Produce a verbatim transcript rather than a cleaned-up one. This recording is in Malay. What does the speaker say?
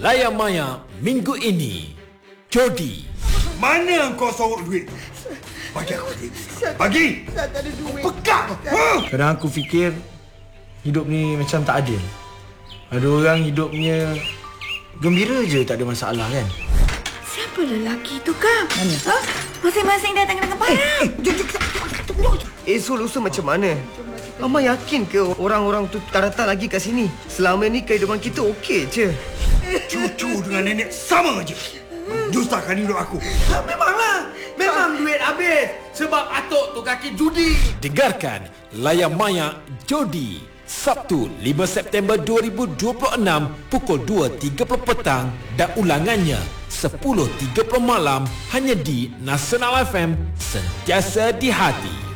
Layar Maya minggu ini. Jodi. Mana kau sorok duit? Bagi aku duit. Bagi. Tak ada duit. Pegang. Ha? Kadang aku fikir hidup ni macam tak adil. Ada orang hidupnya gembira je, tak ada masalah kan. Siapa lelaki tu, Kang? Mana? Ha? Masing-masing datang dengan barang. Eh, solusi macam mana? Mama yakin ke orang-orang tu tak datang lagi kat sini? Selama ni kehidupan kita okey je. Cucu dengan nenek sama je. Menyusahkan hidup aku. Memanglah. Memang duit habis. Sebab atuk tu kaki judi. Dengarkan Layar Maya Jodi. Sabtu lima September dua ribu dua puluh enam pukul dua tiga puluh petang dan ulangannya sepuluh tiga puluh malam hanya di Nasional F M, sentiasa di hati.